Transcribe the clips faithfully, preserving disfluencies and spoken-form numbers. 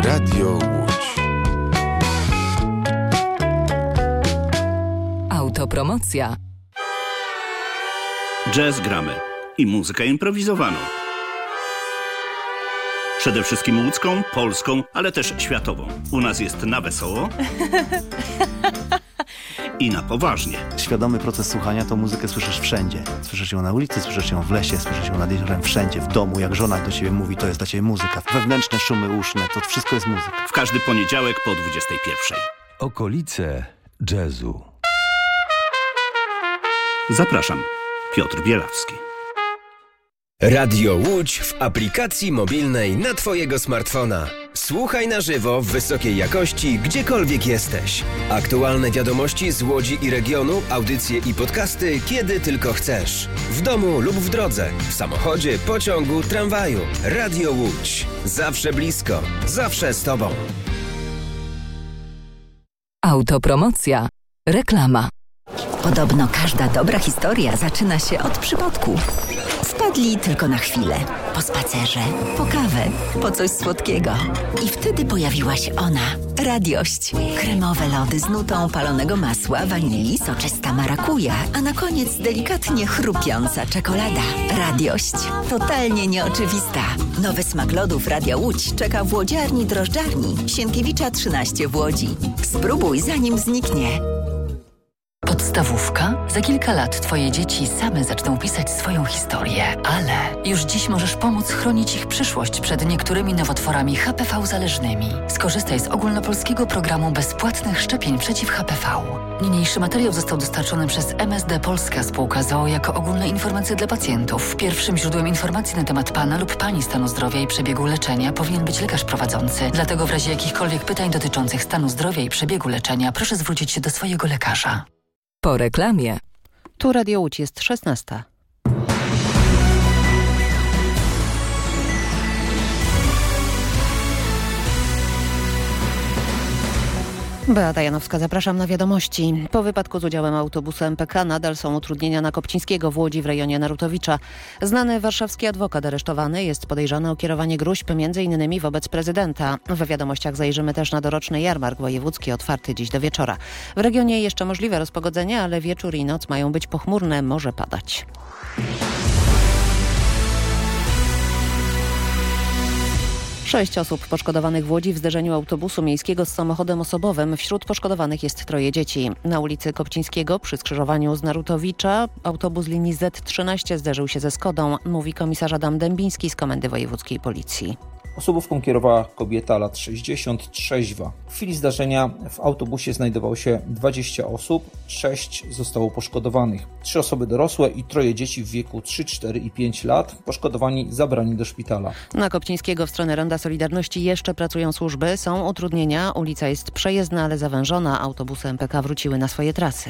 Radio Łódź. Autopromocja. Jazz gramy i muzykę improwizowaną. Przede wszystkim łódzką, polską, ale też światową. U nas jest na wesoło i na poważnie. Świadomy proces słuchania to muzykę słyszysz wszędzie. Słyszysz ją na ulicy, słyszysz ją w lesie, słyszysz ją nad jeziorem, wszędzie, w domu. Jak żona do ciebie mówi, to jest dla ciebie muzyka. Wewnętrzne szumy uszne, to wszystko jest muzyka. W każdy poniedziałek po dwudziestej pierwszej. Okolice jazzu. Zapraszam, Piotr Bielawski. Radio Łódź w aplikacji mobilnej na twojego smartfona. Słuchaj na żywo w wysokiej jakości, gdziekolwiek jesteś. Aktualne wiadomości z Łodzi i regionu, audycje i podcasty, kiedy tylko chcesz. W domu lub w drodze, w samochodzie, pociągu, tramwaju. Radio Łódź. Zawsze blisko, zawsze z tobą. Autopromocja. Reklama. Podobno każda dobra historia zaczyna się od przypadku. Wpadli tylko na chwilę. Po spacerze, po kawę, po coś słodkiego. I wtedy pojawiła się ona. Radiość. Kremowe lody z nutą palonego masła, wanilii, soczysta marakuja, a na koniec delikatnie chrupiąca czekolada. Radiość. Totalnie nieoczywista. Nowy smak lodów Radia Łódź czeka w łodziarni drożdżarni Sienkiewicza trzynaście w Łodzi. Spróbuj, zanim zniknie. Podstawówka? Za kilka lat twoje dzieci same zaczną pisać swoją historię, ale już dziś możesz pomóc chronić ich przyszłość przed niektórymi nowotworami H P V zależnymi. Skorzystaj z ogólnopolskiego programu bezpłatnych szczepień przeciw H P V. Niniejszy materiał został dostarczony przez M S D Polska Spółka z o o jako ogólne informacje dla pacjentów. Pierwszym źródłem informacji na temat pana lub pani stanu zdrowia i przebiegu leczenia powinien być lekarz prowadzący. Dlatego w razie jakichkolwiek pytań dotyczących stanu zdrowia i przebiegu leczenia proszę zwrócić się do swojego lekarza. Po reklamie. Tu Radio Łódź, jest szesnasta. Beata Janowska, zapraszam na wiadomości. Po wypadku z udziałem autobusu M P K nadal są utrudnienia na Kopcińskiego w Łodzi w rejonie Narutowicza. Znany warszawski adwokat aresztowany jest podejrzany o kierowanie gróźb między innymi wobec prezydenta. W wiadomościach zajrzymy też na doroczny jarmark wojewódzki otwarty dziś do wieczora. W regionie jeszcze możliwe rozpogodzenie, ale wieczór i noc mają być pochmurne, może padać. Sześć osób poszkodowanych w Łodzi w zderzeniu autobusu miejskiego z samochodem osobowym. Wśród poszkodowanych jest troje dzieci. Na ulicy Kopcińskiego przy skrzyżowaniu z Narutowicza autobus linii Z trzynaście zderzył się ze Skodą, mówi komisarz Adam Dębiński z Komendy Wojewódzkiej Policji. Osobówką kierowała kobieta lat sześćdziesiąt, trzeźwa. W chwili zdarzenia w autobusie znajdowało się dwadzieścia osób, sześć zostało poszkodowanych. Trzy osoby dorosłe i troje dzieci w wieku trzy, cztery i pięć lat. Poszkodowani zabrani do szpitala. Na Kopcińskiego w stronę Ronda Solidarności jeszcze pracują służby, są utrudnienia, ulica jest przejezdna, ale zawężona. Autobusy M P K wróciły na swoje trasy.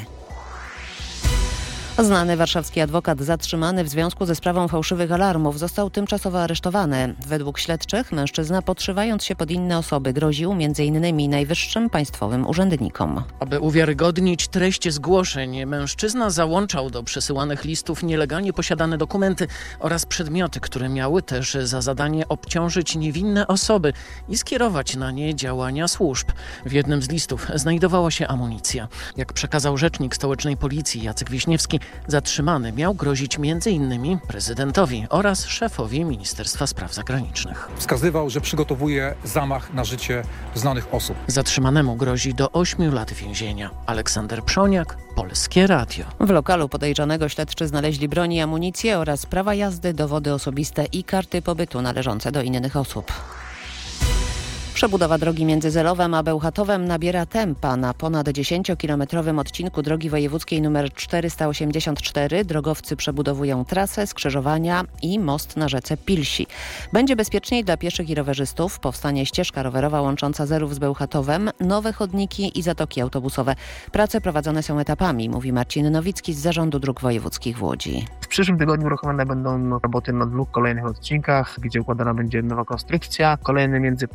Znany warszawski adwokat zatrzymany w związku ze sprawą fałszywych alarmów został tymczasowo aresztowany. Według śledczych mężczyzna, podszywając się pod inne osoby, groził między innymi najwyższym państwowym urzędnikom. Aby uwiarygodnić treść zgłoszeń, mężczyzna załączał do przesyłanych listów nielegalnie posiadane dokumenty oraz przedmioty, które miały też za zadanie obciążyć niewinne osoby i skierować na nie działania służb. W jednym z listów znajdowała się amunicja. Jak przekazał rzecznik stołecznej policji Jacek Wiśniewski, zatrzymany miał grozić między innymi prezydentowi oraz szefowi Ministerstwa Spraw Zagranicznych. Wskazywał, że przygotowuje zamach na życie znanych osób. Zatrzymanemu grozi do ośmiu lat więzienia. Aleksander Przoniak, Polskie Radio. W lokalu podejrzanego śledczy znaleźli broń i amunicję oraz prawa jazdy, dowody osobiste i karty pobytu należące do innych osób. Przebudowa drogi między Zelowem a Bełchatowem nabiera tempa. Na ponad dziesięciokilometrowym odcinku drogi wojewódzkiej nr czterysta osiemdziesiąt cztery drogowcy przebudowują trasę, skrzyżowania i most na rzece Pilsi. Będzie bezpieczniej dla pieszych i rowerzystów. Powstanie ścieżka rowerowa łącząca Zerów z Bełchatowem, nowe chodniki i zatoki autobusowe. Prace prowadzone są etapami, mówi Marcin Nowicki z Zarządu Dróg Wojewódzkich w Łodzi. W przyszłym tygodniu uruchomione będą roboty na dwóch kolejnych odcinkach, gdzie układana będzie nowa konstrukcja. Kolejne między podwodami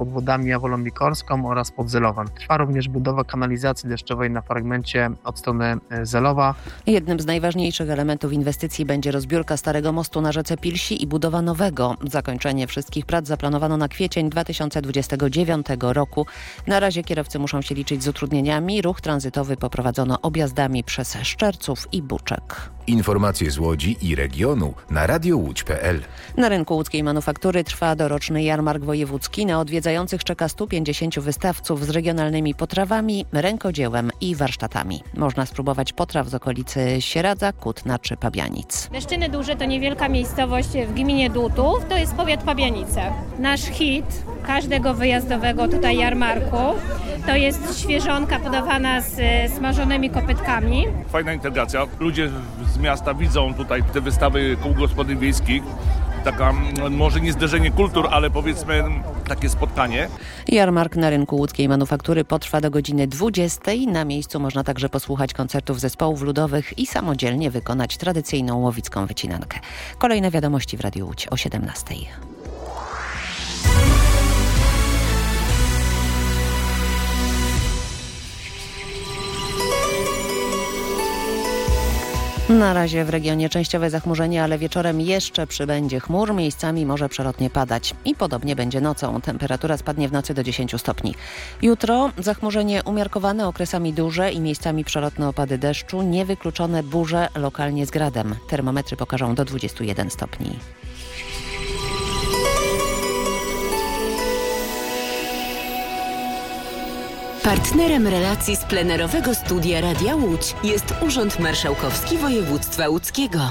mija Wolą Mikorską oraz pod Zelowem. Trwa również budowa kanalizacji deszczowej na fragmencie od strony Zelowa. Jednym z najważniejszych elementów inwestycji będzie rozbiórka starego mostu na rzece Pilsi i budowa nowego. Zakończenie wszystkich prac zaplanowano na kwiecień dwa tysiące dwudziestego dziewiątego roku. Na razie kierowcy muszą się liczyć z utrudnieniami. Ruch tranzytowy poprowadzono objazdami przez Szczerców i Buczek. Informacje z Łodzi i regionu na radio łódź kropka p l. Na rynku łódzkiej manufaktury trwa doroczny jarmark wojewódzki. Na odwiedzających czeka stu pięćdziesięciu wystawców z regionalnymi potrawami, rękodziełem i warsztatami. Można spróbować potraw z okolicy Sieradza, Kutna czy Pabianic. Leszczyny Duże to niewielka miejscowość w gminie Dutów, to jest powiat Pabianice. Nasz hit każdego wyjazdowego tutaj jarmarku to jest świeżonka podawana z smażonymi kopytkami. Fajna integracja. Ludzie z miasta widzą tutaj te wystawy kół gospodyń wiejskich. Taka może nie zderzenie kultur, ale powiedzmy takie spotkanie. Jarmark na rynku łódzkiej manufaktury potrwa do godziny dwudziestej. Na miejscu można także posłuchać koncertów zespołów ludowych i samodzielnie wykonać tradycyjną łowicką wycinankę. Kolejne wiadomości w Radiu Łódź o siedemnastej. Na razie w regionie częściowe zachmurzenie, ale wieczorem jeszcze przybędzie chmur. Miejscami może przelotnie padać. I podobnie będzie nocą. Temperatura spadnie w nocy do dziesięciu stopni. Jutro zachmurzenie umiarkowane, okresami duże i miejscami przelotne opady deszczu. Niewykluczone burze lokalnie z gradem. Termometry pokażą do dwudziestu jeden stopni. Partnerem relacji z plenerowego studia Radia Łódź jest Urząd Marszałkowski Województwa Łódzkiego.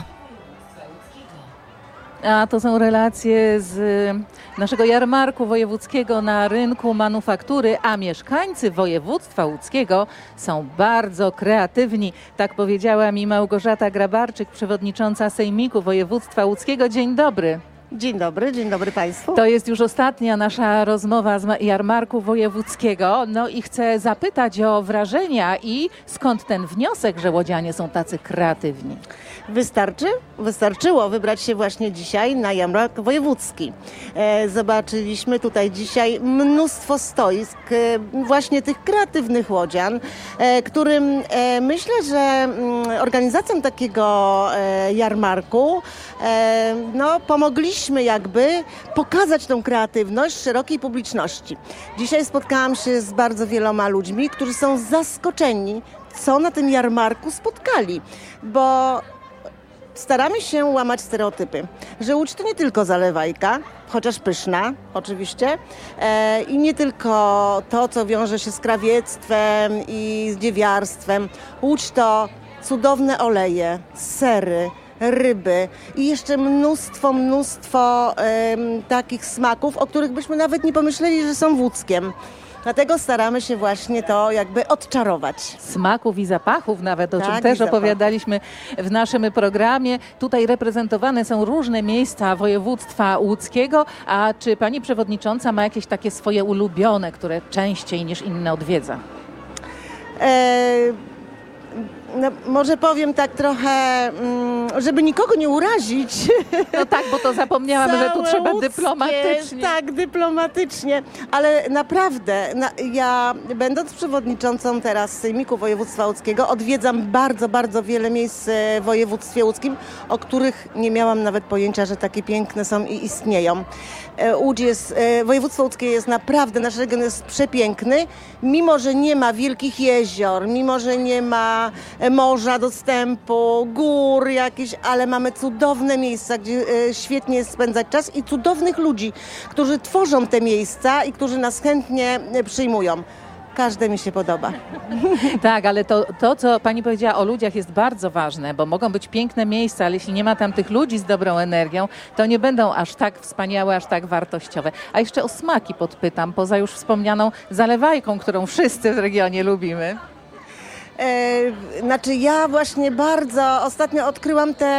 A to są relacje z naszego jarmarku wojewódzkiego na rynku manufaktury, a mieszkańcy województwa łódzkiego są bardzo kreatywni. Tak powiedziała mi Małgorzata Grabarczyk, przewodnicząca Sejmiku Województwa Łódzkiego. Dzień dobry. Dzień dobry, dzień dobry Państwu. To jest już ostatnia nasza rozmowa z jarmarku wojewódzkiego. No i chcę zapytać o wrażenia i skąd ten wniosek, że łodzianie są tacy kreatywni? Wystarczy? Wystarczyło wybrać się właśnie dzisiaj na jarmark wojewódzki. E, zobaczyliśmy tutaj dzisiaj mnóstwo stoisk e, właśnie tych kreatywnych łodzian, e, którym e, myślę, że m, organizacją takiego e, jarmarku e, no, pomogliśmy jakby pokazać tą kreatywność szerokiej publiczności. Dzisiaj spotkałam się z bardzo wieloma ludźmi, którzy są zaskoczeni, co na tym jarmarku spotkali, bo staramy się łamać stereotypy, że Łódź to nie tylko zalewajka, chociaż pyszna oczywiście, e, i nie tylko to, co wiąże się z krawiectwem i z dziewiarstwem. Łódź to cudowne oleje, sery, ryby i jeszcze mnóstwo, mnóstwo ym, takich smaków, o których byśmy nawet nie pomyśleli, że są łódzkiem. Dlatego staramy się właśnie to jakby odczarować. Smaków i zapachów nawet, o tak, czym też opowiadaliśmy w naszym programie. Tutaj reprezentowane są różne miejsca województwa łódzkiego. A czy pani przewodnicząca ma jakieś takie swoje ulubione, które częściej niż inne odwiedza? E No, może powiem tak trochę, żeby nikogo nie urazić. No tak, bo to zapomniałam, że tu trzeba łódzkie, dyplomatycznie. Tak, dyplomatycznie. Ale naprawdę, na, ja będąc przewodniczącą teraz Sejmiku Województwa Łódzkiego, odwiedzam bardzo, bardzo wiele miejsc w województwie łódzkim, o których nie miałam nawet pojęcia, że takie piękne są i istnieją. Łódź jest, województwo łódzkie jest naprawdę, nasz region jest przepiękny, mimo że nie ma wielkich jezior, mimo że nie ma morza, dostępu, gór jakichś, ale mamy cudowne miejsca, gdzie świetnie jest spędzać czas i cudownych ludzi, którzy tworzą te miejsca i którzy nas chętnie przyjmują. Każde mi się podoba. Tak, ale to, to, co pani powiedziała o ludziach jest bardzo ważne, bo mogą być piękne miejsca, ale jeśli nie ma tam tych ludzi z dobrą energią, to nie będą aż tak wspaniałe, aż tak wartościowe. A jeszcze o smaki podpytam, poza już wspomnianą zalewajką, którą wszyscy w regionie lubimy. E, znaczy ja właśnie bardzo ostatnio odkryłam te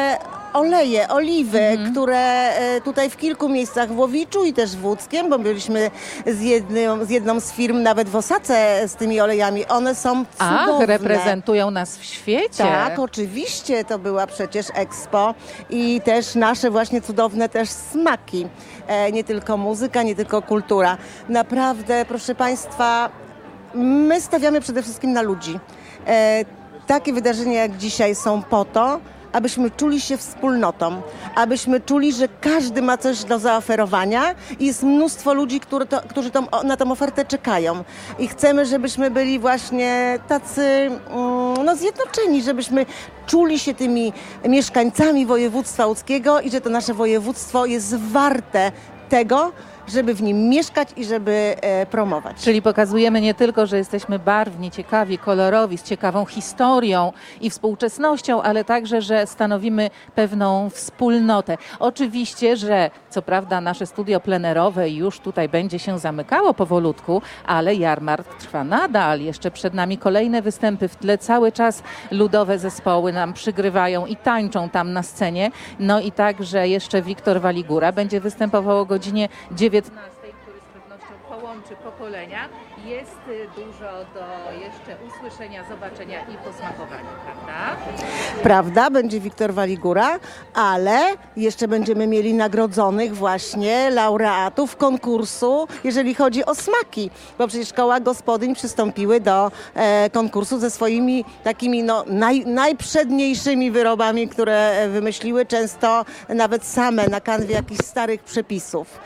oleje, oliwy, mhm. które tutaj w kilku miejscach w Łowiczu i też w Łódzkiem, bo byliśmy z jedną, z jedną z firm nawet w Osace z tymi olejami. One są cudowne. Ach, reprezentują nas w świecie. Tak, oczywiście. To była przecież Expo i też nasze właśnie cudowne też smaki. E, nie tylko muzyka, nie tylko kultura. Naprawdę, proszę Państwa, my stawiamy przede wszystkim na ludzi. E, takie wydarzenia jak dzisiaj są po to, abyśmy czuli się wspólnotą, abyśmy czuli, że każdy ma coś do zaoferowania i jest mnóstwo ludzi, którzy, to, którzy tą, na tą ofertę czekają. I chcemy, żebyśmy byli właśnie tacy no, zjednoczeni, żebyśmy czuli się tymi mieszkańcami województwa łódzkiego i że to nasze województwo jest warte tego, żeby w nim mieszkać i żeby e, promować. Czyli pokazujemy nie tylko, że jesteśmy barwni, ciekawi, kolorowi, z ciekawą historią i współczesnością, ale także, że stanowimy pewną wspólnotę. Oczywiście, że co prawda nasze studio plenerowe już tutaj będzie się zamykało powolutku, ale jarmark trwa nadal. Jeszcze przed nami kolejne występy. W tle cały czas ludowe zespoły nam przygrywają i tańczą tam na scenie. No i także jeszcze Wiktor Waligura będzie występował o godzinie dziewiętnastej, który z pewnością połączy pokolenia. Jest dużo do jeszcze usłyszenia, zobaczenia i posmakowania, prawda? Prawda, będzie Wiktor Waligura, ale jeszcze będziemy mieli nagrodzonych właśnie laureatów konkursu, jeżeli chodzi o smaki, bo przecież koła gospodyń przystąpiły do e, konkursu ze swoimi takimi no, naj, najprzedniejszymi wyrobami, które wymyśliły, często nawet same na kanwie jakichś starych przepisów.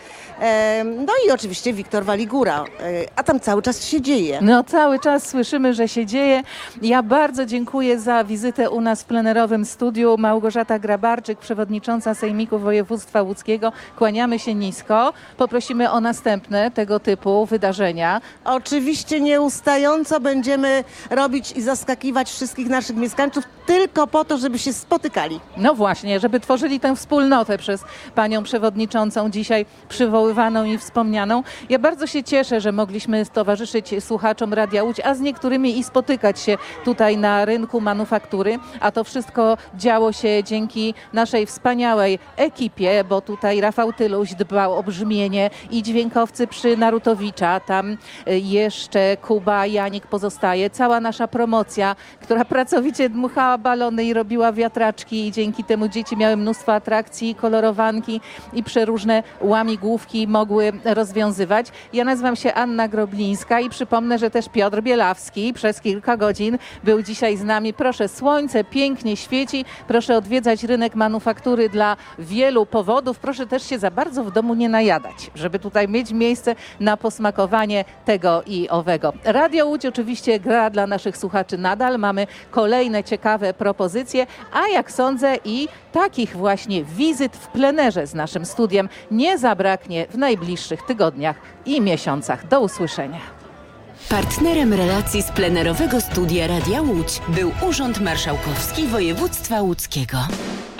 No i oczywiście Wiktor Waligura, a tam cały czas się dzieje. No cały czas słyszymy, że się dzieje. Ja bardzo dziękuję za wizytę u nas w plenerowym studiu. Małgorzata Grabarczyk, przewodnicząca Sejmiku Województwa Łódzkiego. Kłaniamy się nisko. Poprosimy o następne tego typu wydarzenia. Oczywiście nieustająco będziemy robić i zaskakiwać wszystkich naszych mieszkańców tylko po to, żeby się spotykali. No właśnie, żeby tworzyli tę wspólnotę przez panią przewodniczącą dzisiaj przywoływaną i wspomnianą. Ja bardzo się cieszę, że mogliśmy towarzyszyć słuchaczom Radia Łódź, a z niektórymi i spotykać się tutaj na rynku manufaktury, a to wszystko działo się dzięki naszej wspaniałej ekipie, bo tutaj Rafał Tyluś dbał o brzmienie i dźwiękowcy przy Narutowicza, tam jeszcze Kuba Janik pozostaje, cała nasza promocja, która pracowicie dmuchała balony i robiła wiatraczki i dzięki temu dzieci miały mnóstwo atrakcji, kolorowanki i przeróżne łamigłówki mogły rozwiązywać. Ja nazywam się Anna Groblińska i przypomnę, że też Piotr Bielawski przez kilka godzin był dzisiaj z nami. Proszę, słońce pięknie świeci, proszę odwiedzać rynek manufaktury dla wielu powodów. Proszę też się za bardzo w domu nie najadać, żeby tutaj mieć miejsce na posmakowanie tego i owego. Radio Łódź oczywiście gra dla naszych słuchaczy nadal. Mamy kolejne ciekawe propozycje, a jak sądzę i takich właśnie wizyt w plenerze z naszym studiem nie zabraknie w najbliższych tygodniach i miesiącach. Do usłyszenia. Partnerem relacji z plenerowego studia Radia Łódź był Urząd Marszałkowski Województwa Łódzkiego.